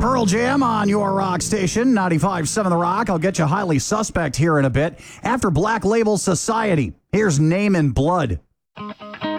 Pearl Jam on your rock station, 95.7 The Rock. I'll get you highly suspect here in a bit. After Black Label Society, here's Name in Blood.